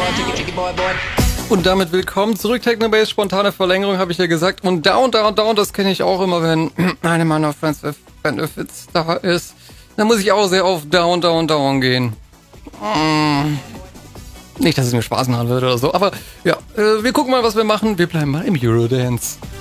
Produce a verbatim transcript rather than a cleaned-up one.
Und damit willkommen zurück, Technobase, spontane Verlängerung, habe ich ja gesagt. Und down, down, down, das kenne ich auch immer, wenn eine meiner Friends with Benefits da ist. Dann muss ich auch sehr auf down, down, down gehen. Mm. Nicht, dass es mir Spaß machen würde oder so, aber ja, äh, wir gucken mal, was wir machen. Wir bleiben mal im Eurodance.